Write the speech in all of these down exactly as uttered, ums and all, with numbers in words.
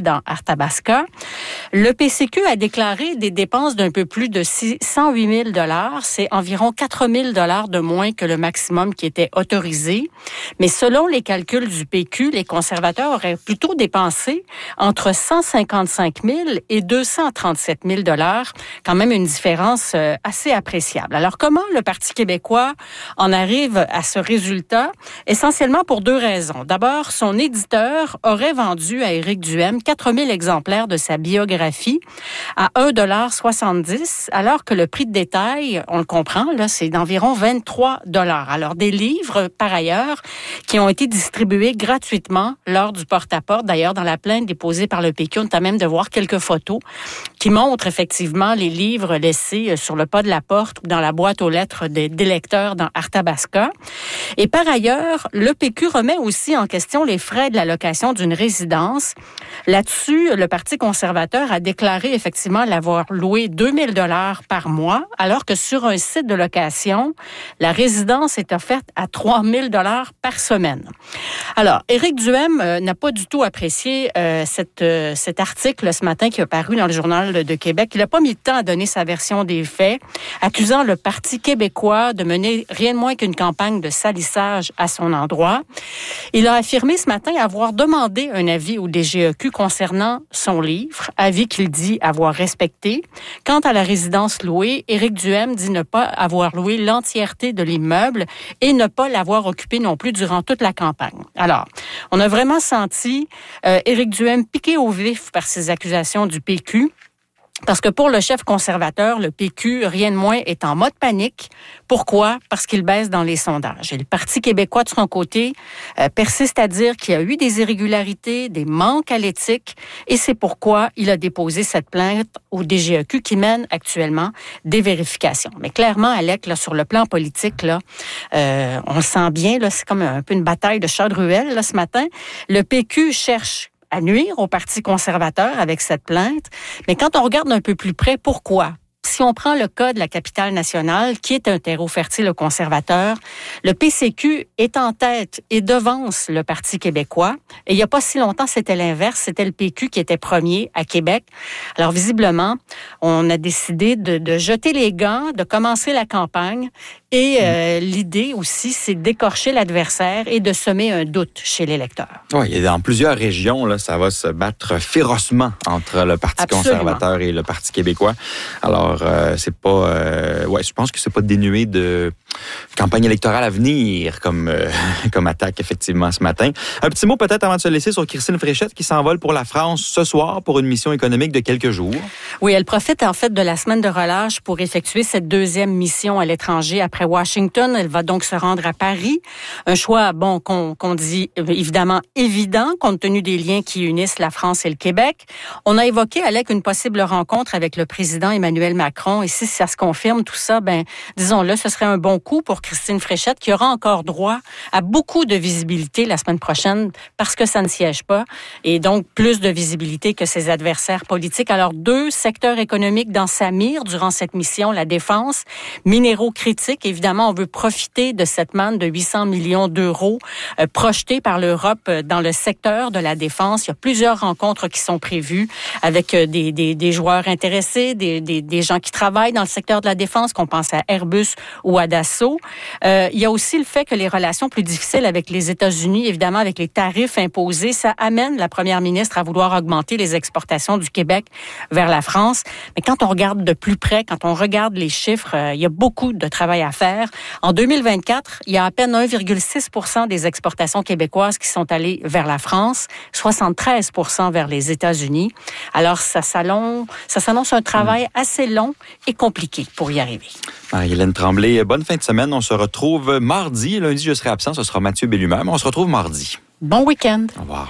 dans Arthabasca. Le P C Q a déclaré des dépenses d'un peu plus de cent huit mille dollars. C'est environ quatre mille dollars de moins que le maximum qui était autorisé. Mais selon les calculs du P Q, les conservateurs auraient plutôt dépensé entre cent cinquante-cinq mille et deux cent trente-sept mille dollars. Quand même une différence assez appréciable. Alors, comment le Parti québécois en arrive à ce résultat? Essentiellement pour deux raisons. D'abord, son éditeur aurait vendu à Éric Duhem quatre mille exemplaires de sa biographie à un dollar soixante-dix, alors que le prix de détail, on le comprend, là, c'est d'environ vingt-trois dollars. Alors, des livres, par ailleurs, qui ont été distribués gratuitement lors du porte-à-porte. D'ailleurs, dans la plainte déposée par le P Q, on a même de voir quelques photos qui montrent effectivement les livres laissés sur le pas de la porte ou dans la boîte aux lettres des, des lecteurs dans Arthabasca. Et par ailleurs, le P Q remet aussi en question les frais de la location d'une résidence. Là-dessus, le Parti conservateur a déclaré effectivement l'avoir loué deux mille dollars par mois, alors que sur un site de location, la résidence est offerte à trois mille dollars par semaine. Alors, Éric Duhem euh, n'a pas du tout apprécié euh, cette, euh, cet article ce matin qui a paru dans le Journal de Québec. Il n'a pas mis le temps à donner sa version des faits, accusant le Parti québécois de mener rien de moins qu'une campagne de salissage à son endroit. Il a affirmé ce matin avoir demandé un avis au D G E Q concernant son livre, avis qu'il dit avoir respecté. Quant à la résidence louée, Éric Duhem dit ne pas avoir loué l'entièreté de l'immeuble et ne pas l'avoir occupé non plus durant toute la campagne. Alors, on a vraiment senti euh, Éric Duhem piqué au vif par ces accusations du P Q. Parce que pour le chef conservateur, le P Q, rien de moins, est en mode panique. Pourquoi? Parce qu'il baisse dans les sondages. Et le Parti québécois, de son côté, euh, persiste à dire qu'il y a eu des irrégularités, des manques à l'éthique, et c'est pourquoi il a déposé cette plainte au D G E Q qui mène actuellement des vérifications. Mais clairement, Alec, là, sur le plan politique, là, euh, on le sent bien, là, c'est comme un peu une bataille de chats de ruelle là, ce matin. Le P Q cherche à nuire au Parti conservateur avec cette plainte. Mais quand on regarde un peu plus près, pourquoi? Si on prend le cas de la capitale nationale, qui est un terreau fertile conservateur, le P C Q est en tête et devance le Parti québécois. Et il n'y a pas si longtemps, c'était l'inverse. C'était le P Q qui était premier à Québec. Alors, visiblement, on a décidé de, de jeter les gants, de commencer la campagne. Et euh, l'idée aussi, c'est d'écorcher l'adversaire et de semer un doute chez l'électeur. Oui, dans plusieurs régions, là, ça va se battre férocement entre le Parti Absolument. conservateur et le Parti québécois. Alors, euh, c'est pas... Euh, ouais, je pense que c'est pas dénué de campagne électorale à venir comme, euh, comme attaque, effectivement, ce matin. Un petit mot peut-être avant de se laisser sur Christine Fréchette qui s'envole pour la France ce soir pour une mission économique de quelques jours. Oui, elle profite en fait de la semaine de relâche pour effectuer cette deuxième mission à l'étranger après Washington. Elle va donc se rendre à Paris. Un choix, bon, qu'on, qu'on dit évidemment évident compte tenu des liens qui unissent la France et le Québec. On a évoqué, Alec, une possible rencontre avec le président Emmanuel Macron. Et si ça se confirme, tout ça, ben, disons-le, ce serait un bon coup pour Christine Fréchette qui aura encore droit à beaucoup de visibilité la semaine prochaine parce que ça ne siège pas. Et donc, plus de visibilité que ses adversaires politiques. Alors, deux secteurs économiques dans sa mire durant cette mission, la défense, minéraux critiques. Évidemment, on veut profiter de cette manne de huit cents millions d'euros euh, projetée par l'Europe dans le secteur de la défense. Il y a plusieurs rencontres qui sont prévues avec euh, des, des, des joueurs intéressés, des, des, des gens qui travaillent dans le secteur de la défense, qu'on pense à Airbus ou à Dassault. Euh, il y a aussi le fait que les relations plus difficiles avec les États-Unis, évidemment, avec les tarifs imposés, ça amène la première ministre à vouloir augmenter les exportations du Québec vers la France. Mais quand on regarde de plus près, quand on regarde les chiffres, euh, il y a beaucoup de travail à faire. En deux mille vingt-quatre, il y a à peine un virgule six pour cent des exportations québécoises qui sont allées vers la France, soixante-treize pour cent vers les États-Unis. Alors, ça s'annonce, ça s'annonce un travail assez long et compliqué pour y arriver. Marie-Hélène Tremblay, bonne fin de semaine. On se retrouve mardi. Lundi, je serai absent. Ce sera Mathieu Bellumer. Mais on se retrouve mardi. Bon week-end. Au revoir.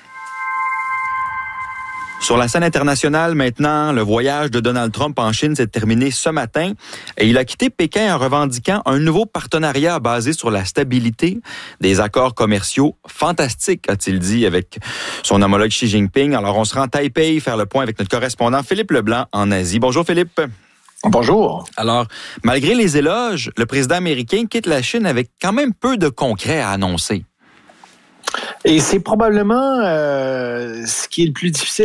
Sur la scène internationale, maintenant, le voyage de Donald Trump en Chine s'est terminé ce matin et il a quitté Pékin en revendiquant un nouveau partenariat basé sur la stabilité, des accords commerciaux fantastiques, a-t-il dit avec son homologue Xi Jinping. Alors, on se rend à Taipei faire le point avec notre correspondant Philippe Leblanc en Asie. Bonjour Philippe. Bonjour. Alors, malgré les éloges, le président américain quitte la Chine avec quand même peu de concret à annoncer. Et c'est probablement euh, ce qui est le plus difficile